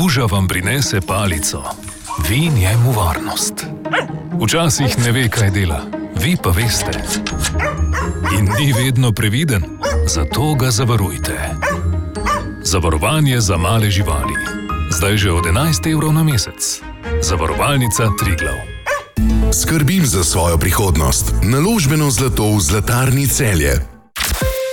Kuža vam prinese palico, vi njemu varnost. Včasih ne ve, kaj dela, vi pa veste. In ni vedno previden, zato ga zavarujte. Zavarovanje za male živali. Zdaj že od 11 evrov na mesec. Zavarovalnica Triglav. Skrbim za svojo prihodnost. Naložbeno zlato v Zlatarni Celje.